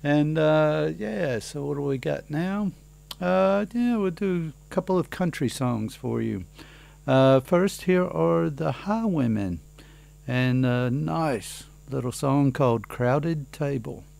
And yeah, so what do we got now? Yeah, we'll do a couple of country songs for you. First, here are the Highwaymen, and a nice little song called Crowded Table.